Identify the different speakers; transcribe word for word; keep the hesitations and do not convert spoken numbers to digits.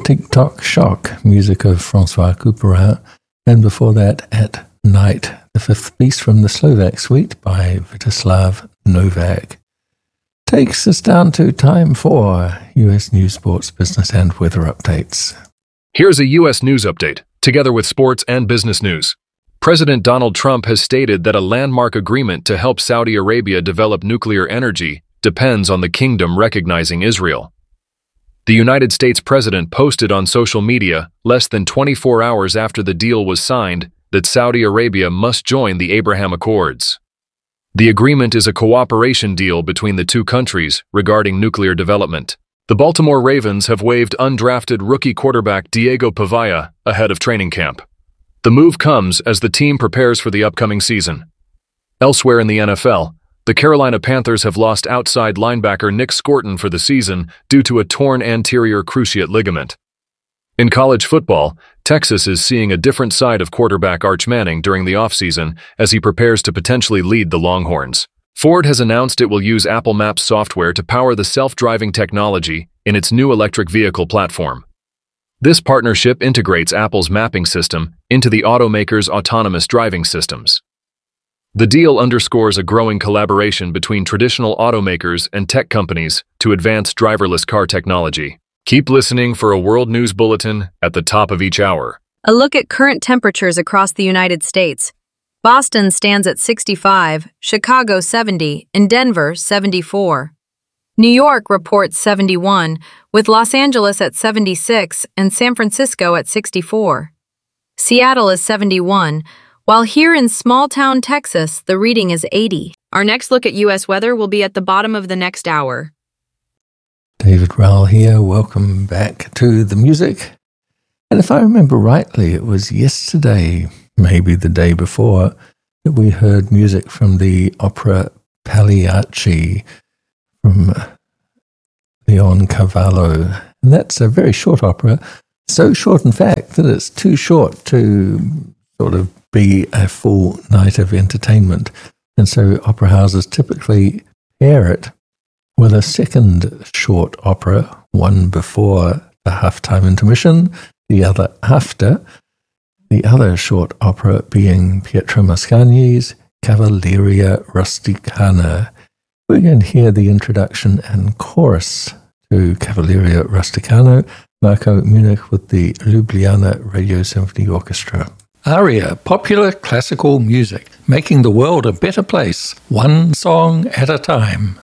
Speaker 1: Tick-Tock Shock, music of Francois Couperin, and before that, At Night, the fifth piece from the Slovak Suite by Vitislav Novak. Takes us down to time for U S news, sports, business, and weather updates.
Speaker 2: Here's a U S news update, together with sports and business news. President Donald Trump has stated that a landmark agreement to help Saudi Arabia develop nuclear energy depends on the kingdom recognizing Israel. The United States president posted on social media less than twenty-four hours after the deal was signed that Saudi Arabia must join the Abraham Accords. The agreement is a cooperation deal between the two countries regarding nuclear development. The Baltimore Ravens have waived undrafted rookie quarterback Diego Pavaya ahead of training camp. The move comes as the team prepares for the upcoming season. Elsewhere in the N F L, the Carolina Panthers have lost outside linebacker Nick Scorton for the season due to a torn anterior cruciate ligament. In college football, Texas is seeing a different side of quarterback Arch Manning during the offseason as he prepares to potentially lead the Longhorns. Ford has announced it will use Apple Maps software to power the self-driving technology in its new electric vehicle platform. This partnership integrates Apple's mapping system into the automaker's autonomous driving systems. The deal underscores a growing collaboration between traditional automakers and tech companies to advance driverless car technology. Keep listening for a World News Bulletin at the top of each hour.
Speaker 3: A look at current temperatures across the United States. Boston stands at sixty-five, Chicago seventy, and Denver seventy-four. New York reports seventy-one, with Los Angeles at seventy-six and San Francisco at sixty-four. Seattle is seventy-one, while here in small-town Texas, the reading is eighty. Our next look at U S weather will be at the bottom of the next hour.
Speaker 1: David Rowell here. Welcome back to the music. And if I remember rightly, it was yesterday, maybe the day before, that we heard music from the opera Pagliacci from Leon Cavallo. And that's a very short opera, so short in fact that it's too short to sort of be a full night of entertainment. And so opera houses typically pair it with a second short opera, one before the halftime intermission, the other after, the other short opera being Pietro Mascagni's Cavalleria Rusticana. We're going to hear the introduction and chorus to Cavalleria Rusticana, Marco Munich with the Ljubljana Radio Symphony Orchestra. Aria, popular classical music, making the world a better place, one song at a time.